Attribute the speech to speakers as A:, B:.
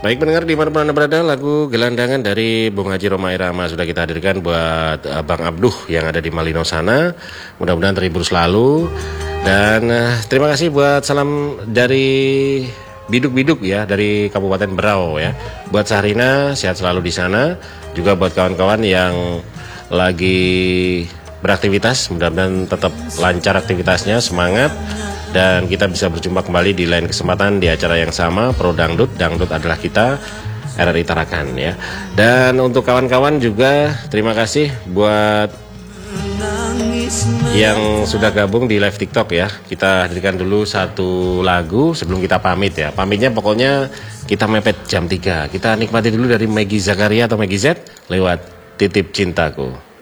A: Baik pendengar dimanapun Anda berada, lagu Gelandangan dari Bung Haji Rhoma Irama sudah kita hadirkan buat Bang Abduh yang ada di Malino sana. Mudah-mudahan terhibur selalu. Dan terima kasih buat salam dari Biduk-Biduk ya, dari Kabupaten Berau ya. Buat Sahrina, sehat selalu di sana. Juga buat kawan-kawan yang lagi beraktivitas, mudah-mudahan tetap lancar aktivitasnya, semangat. Dan kita bisa berjumpa kembali di lain kesempatan di acara yang sama, Pro Dangdut. Dangdut adalah kita, RRI Tarakan ya. Dan untuk kawan-kawan juga terima kasih buat yang sudah gabung di live TikTok ya. Kita hadirkan dulu satu lagu sebelum kita pamit ya. Pamitnya pokoknya kita mepet jam 3. Kita nikmati dulu dari Maggie Zakaria atau Maggie Z lewat Titip Cintaku.